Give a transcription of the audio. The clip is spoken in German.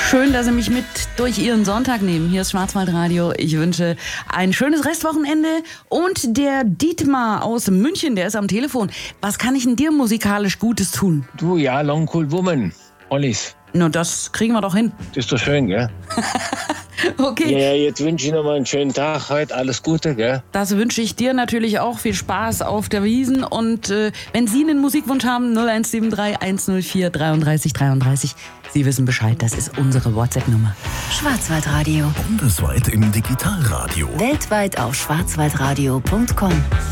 Schön, dass Sie mich mit durch Ihren Sonntag nehmen. Hier ist Schwarzwaldradio. Ich wünsche ein schönes Restwochenende. Und der Dietmar aus München, der ist am Telefon. Was kann ich denn dir musikalisch Gutes tun? Du, ja, Long Cool Woman, Ollis. Na, das kriegen wir doch hin. Das ist doch schön, gell? Okay. Ja, jetzt wünsche ich noch mal einen schönen Tag heute. Alles Gute, gell? Das wünsche ich dir natürlich auch. Viel Spaß auf der Wiesn. Und wenn Sie einen Musikwunsch haben, 0173 104 33 33. Sie wissen Bescheid, das ist unsere WhatsApp-Nummer. Schwarzwaldradio. Bundesweit im Digitalradio. Weltweit auf schwarzwaldradio.com.